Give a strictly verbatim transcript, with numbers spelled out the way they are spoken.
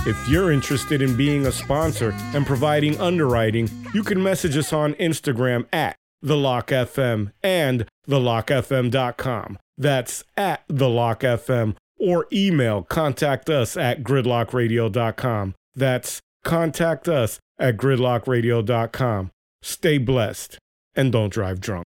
If you're interested in being a sponsor and providing underwriting, you can message us on Instagram at The Lock F M and the lock f m dot com. That's at The Lock F M, or email contact us at gridlock radio dot com. That's contact us at gridlock radio dot com. Stay blessed and don't drive drunk.